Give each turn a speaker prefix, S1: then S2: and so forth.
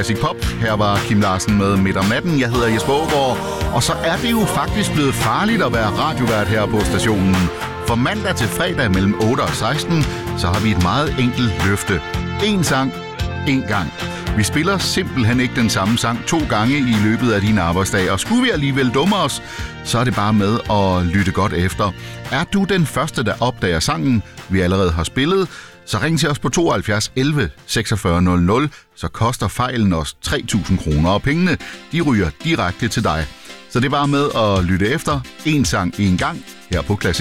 S1: Classic Pop. Her var Kim Larsen med Midt om natten. Jeg hedder Jesper Aagaard, og så er det jo faktisk blevet farligt at være radiovært her på stationen. For mandag til fredag mellem 8 og 16, så har vi et meget enkelt løfte. En sang, en gang. Vi spiller simpelthen ikke den samme sang 2 gange i løbet af din arbejdsdag, og skulle vi alligevel dumme os, så er det bare med at lytte godt efter. Er du den første, der opdager sangen, vi allerede har spillet, så ring til os på 72 11 46 00, så koster fejlen os 3.000 kroner, og pengene de ryger direkte til dig. Så det er bare med at lytte efter. En sang, en gang her på Classic